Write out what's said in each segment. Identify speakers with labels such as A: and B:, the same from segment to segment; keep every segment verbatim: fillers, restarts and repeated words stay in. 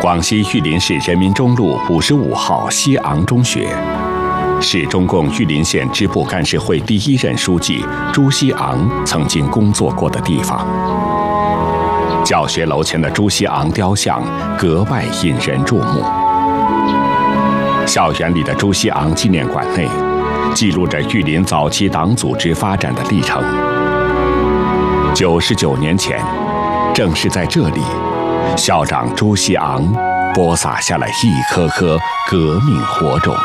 A: 广西玉林市人民中路五十五号西昂中学，是中共玉林县支部干事会第一任书记朱锡昂曾经工作过的地方。教学楼前的朱锡昂雕像格外引人注目。校园里的朱锡昂纪念馆内，记录着玉林早期党组织发展的历程。九十九年前，正是在这里，校长朱锡昂播撒下了一颗颗革命火种。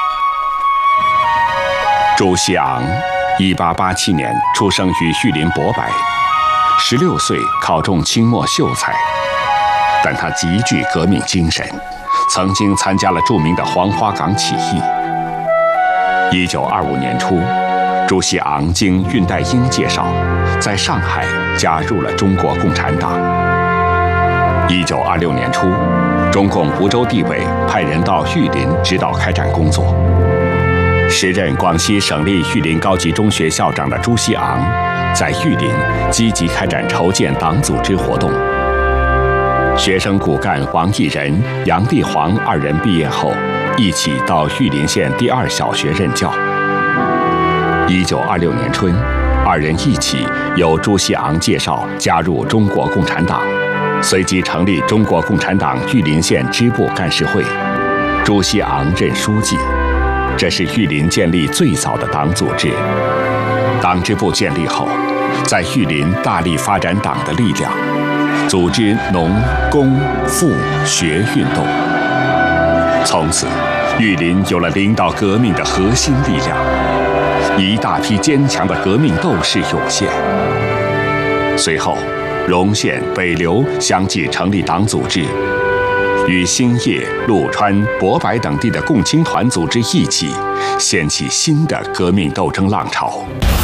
A: 朱锡昂，一八八七年出生于玉林博白，十六岁考中清末秀才，但他极具革命精神，曾经参加了著名的黄花岗起义。一九二五年初，朱锡昂经恽代英介绍，在上海加入了中国共产党。一九二六年初，中共湖州地委派人到玉林指导开展工作。时任广西省立玉林高级中学校长的朱锡昂，在玉林积极开展筹建党组织活动。学生骨干王毅仁、杨地煌二人毕业后，一起到玉林县第二小学任教。一九二六年春，二人一起由朱锡昂介绍加入中国共产党，随即成立中国共产党玉林县支部干事会，朱锡昂任书记。这是玉林建立最早的党组织。党支部建立后，在玉林大力发展党的力量，组织农、工、妇、学运动。从此，玉林有了领导革命的核心力量，一大批坚强的革命斗士涌现。随后，荣县、北流相继成立党组织，与兴业、陆川、博白等地的共青团组织一起，掀起新的革命斗争浪潮。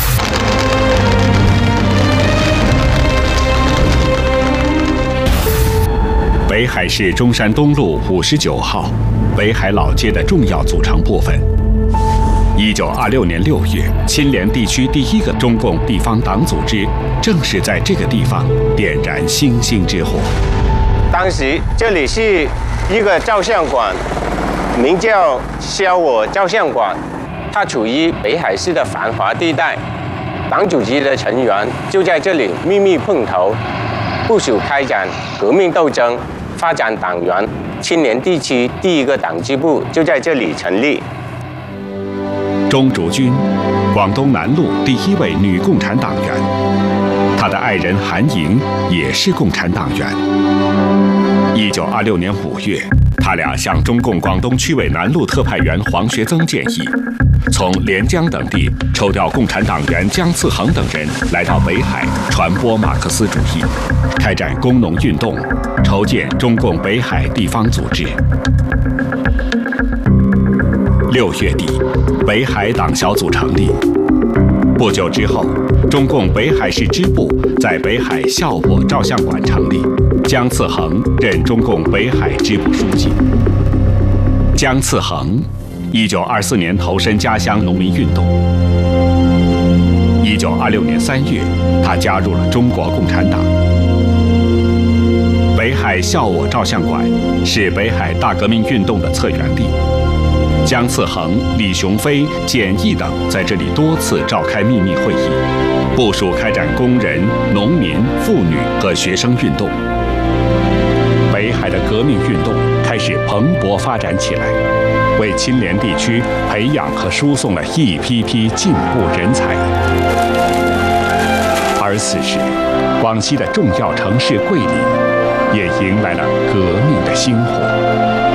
A: 北海市中山东路五十九号，北海老街的重要组成部分。一九二六年六月，钦连地区第一个中共地方党组织，正是在这个地方点燃星星之火。
B: 当时这里是一个照相馆，名叫萧我照相馆，它处于北海市的繁华地带。党组织的成员就在这里秘密碰头，部署开展革命斗争，发展党员。钦连地区第一个党支部就在这里成立。
A: 钟竹君，广东南路第一位女共产党员，她的爱人韩莹也是共产党员。一九二六年五月，他俩向中共广东区委南路特派员黄学增建议，从连江等地抽调共产党员姜次恒等人来到北海，传播马克思主义，开展工农运动，筹建中共北海地方组织。六月底，北海党小组成立。不久之后，中共北海市支部在北海孝我照相馆成立，姜次恒任中共北海支部书记。姜次恒，一九二四年投身家乡农民运动。一九二六年三月，他加入了中国共产党。北海孝我照相馆是北海大革命运动的策源地。姜次恒、李雄飞、简易等在这里多次召开秘密会议，部署开展工人、农民、妇女和学生运动。北海的革命运动开始蓬勃发展起来，为钦连地区培养和输送了一批批进步人才。而此时，广西的重要城市桂林也迎来了革命的星火。